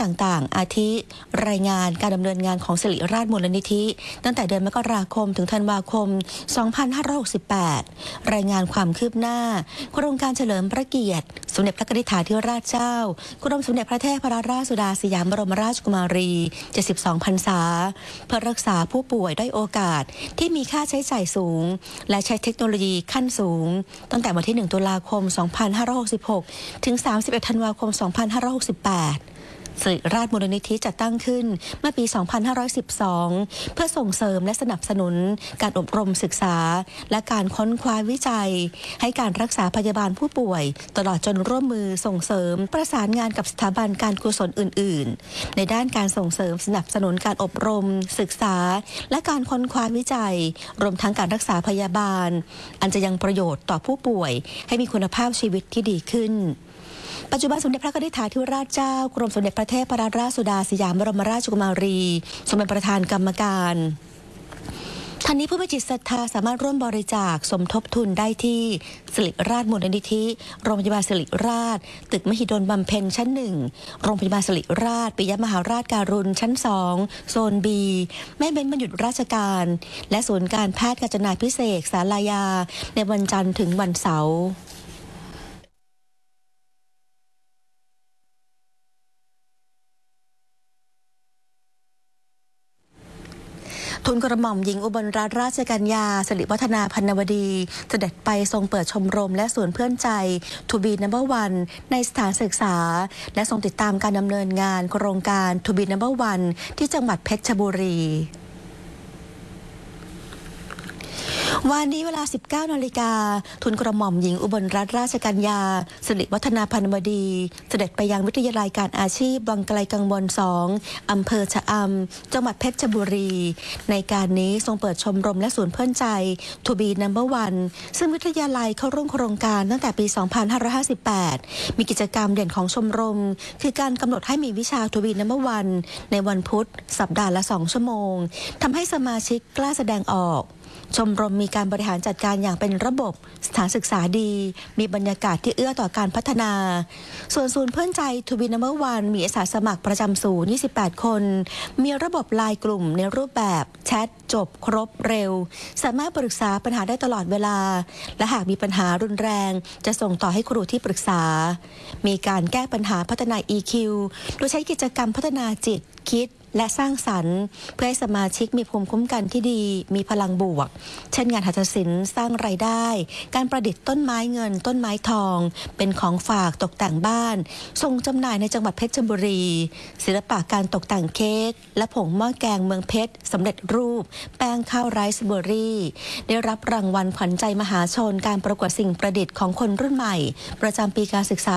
ต่างๆอาทิรายงานการดำเนินงานของศิริราชมูลนิธิตั้งแต่เดือนมกราคมถึงธันวาคม 2568 รายงานความคืบหน้าโครงการเฉลิมพระเกียรติสมเด็จพระกนิษฐาธิราชเจ้ากรมสมเด็จพระเทพรัตนราชสุดาสยามบรมราชกุมารี 72 พรรษาเพื่อรักษาผู้ป่วยด้อยโอกาสที่มีค่าใช้จ่ายสูงและใช้เทคโนโลยีขั้นสูงตั้งแต่วันที่ 1 ตุลาคม 2566 ถึง 31 ธันวาคม 2568 ศิริราชมูลนิธิจัดตั้งขึ้นเมื่อปี 2512 เพื่อส่งเสริมและสนับสนุนการอบรมศึกษาและการค้นคว้าวิจัยให้การรักษาพยาบาลผู้ป่วยตลอดจนร่วมมือส่งเสริมประสานงานกับสถาบันการกุศลอื่นๆในด้านการส่งเสริมสนับสนุนการอบรมศึกษาและการค้นคว้าวิจัยรวมทั้งการรักษาพยาบาลอันจะยังประโยชน์ต่อผู้ป่วยให้มีคุณภาพชีวิตที่ดีขึ้นปัจจุบันสมเด็จพระกนิษฐาธิราชเจ้ากรมสมเด็จพระเทพรัตนราชสุดาสยามบรมราชกุมารีทรงเป็นประธานกรรมการท่านนี้ผู้มีจิตศรัทธาสามารถร่วมบริจาคสมทบทุนได้ที่ศิริราชมูลนิธิโรงพยาบาลศิริราชตึกมหิดลบำเพ็ญชั้น 1โรงพยาบาลศิริราชปิยมหาราชการุณชั้น 2โซน B แม่เบ้นบรรยุราชการและศูนย์การแพทย์กาญจนาภิเษกศาลายาในวันจันทร์ถึงวันเสาร์ทุนกระหม่อมหญิงอุบลรัตนราชกัญญาสิริวัฒนาพันวดีเสด็จไปทรงเปิดชมรมและศูนย์เพื่อนใจ To be number one ในสถานศึกษาและทรงติดตามการดำเนินงานโครงการ To be number one ที่จังหวัดเพชรบุรีวันนี้เวลา 19 นาฬิกาทุนกระหม่อมหญิงอุบลรัตนราชกัญญาสิริวัฒนาพันวดีเสด็จไปยังวิทยาลัยการอาชีพวังไกลกังวล 2 อำเภอชะอำจังหวัดเพชรบุรีในการนี้ทรงเปิดชมรมและศูนย์เพื่อนใจ To be number one ซึ่งวิทยาลัยเข้าร่วมโครงการตั้งแต่ปี 2558 มีกิจกรรมเด่นของชมรมคือการกำหนดให้มีวิชา To be number one ในวันพุธสัปดาห์ละ 2 ชั่วโมงทำให้สมาชิกกล้าแสดงออกชมรมมีการบริหารจัดการอย่างเป็นระบบสถานศึกษาดีมีบรรยากาศที่เอื้อต่อการพัฒนาส่วนศูนย์เพื่อนใจ To be number one มีอาสาสมัครประจำศูนย์ 28 คนมีระบบไลน์กลุ่มในรูปแบบแชทจบครบเร็วสามารถปรึกษาปัญหาได้ตลอดเวลาและหากมีปัญหารุนแรงจะส่งต่อให้ครูที่ปรึกษามีการแก้ปัญหาพัฒนา EQ โดยใช้กิจกรรมพัฒนาจิตคิดและสร้างสรรค์เพื่อให้สมาชิกมีภูมิคุ้มกันที่ดีมีพลังบวกเช่นงานหัตถศิลป์สร้างรายได้การประดิษฐ์ต้นไม้เงินต้นไม้ทองเป็นของฝากตกแต่งบ้านส่งจำหน่ายในจังหวัดเพชรบุรีศิลปะการตกแต่งเค้กและผงหม้อแกงเมืองเพชรสำเร็จรูปแป้งข้าวไรซ์เบอร์รี่ได้รับรางวัลขวัญใจมหาชนการประกวดสิ่งประดิษฐ์ของคนรุ่นใหม่ประจำปีการศึกษา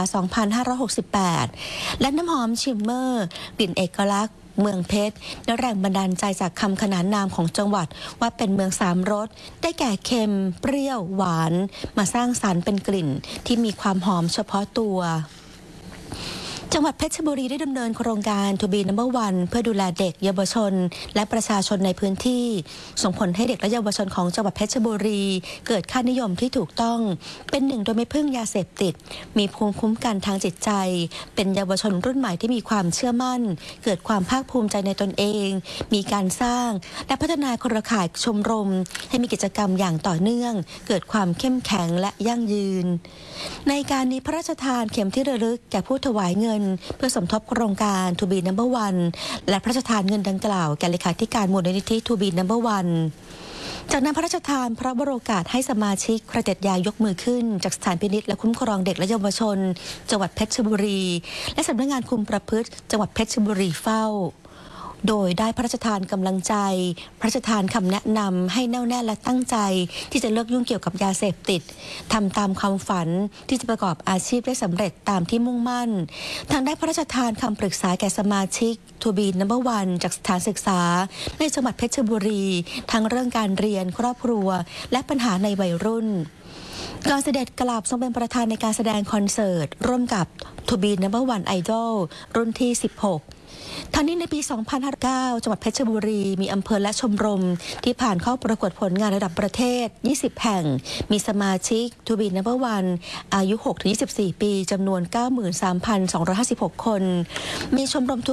2568 และน้ำหอมชิมเมอร์กลิ่นเอกลักษณ์เมืองเพชรได้แรงบันดาลใจจากคำขนานนามของจังหวัดว่าเป็นเมืองสามรสได้แก่เค็มเปรี้ยวหวานมาสร้างสรรค์เป็นกลิ่นที่มีความหอมเฉพาะตัวจังหวัดเพชรบุรีได้ดำเนินโครงการ To be number one เพื่อดูแลเด็กเยาวชนและประชาชนในพื้นที่ส่งผลให้เด็กและเยาวชนของจังหวัดเพชรบุรีเกิดค่านิยมที่ถูกต้องเป็นหนึ่งโดยไม่พึ่งยาเสพติดมีภูมิคุ้มกันทางจิตใจเป็นเยาวชนรุ่นใหม่ที่มีความเชื่อมั่นเกิดความภาคภูมิใจในตนเองมีการสร้างและพัฒนาเครือข่ายชมรมให้มีกิจกรรมอย่างต่อเนื่องเกิดความเข้มแข็งและยั่งยืนในการนี้พระราชทานเข็มที่ระลึกแก่ผู้ถวายเงินเพื่อสมทบโครงการ To be number one และพระราชทานเงินดังกล่าวแก่เลขาธิการมูลนิธิ To be number one จากนั้นพระราชทานพระบรมโอกาสให้สมาชิกกระเด็ดยายกมือขึ้นจากสถานพินิจและคุ้มครองเด็กและเยาวชนจังหวัดเพชรบุรีและสำนักงานคุมประพฤติจังหวัดเพชรบุรีเฝ้าโดยได้พระราชทานกำลังใจพระราชทานคำแนะนำให้แน่วแน่และตั้งใจที่จะเลิกยุ่งเกี่ยวกับยาเสพติดทำตามความฝันที่จะประกอบอาชีพได้สำเร็จตามที่มุ่งมั่นทางได้พระราชทานคำปรึกษาแก่สมาชิก To be number one จากสถานศึกษาในจังหวัดเพชรบุรีทั้งเรื่องการเรียนครอบครัวและปัญหาในวัยรุ่นก่อนเสด็จกลับทรงเป็นประธานในการแสดงคอนเสิร์ตร่วมกับ To be number one Idol รุ่นที่ 16ทั้งนี้ในปี 2009 จังหวัดเพชรบุรีมีอำเภอและชมรมที่ผ่านเข้าประกวดผลงานระดับประเทศ 20 แห่งมีสมาชิก To be number one อายุ 6-24 ปีจำนวน 93,256 คนมีชมรมทุก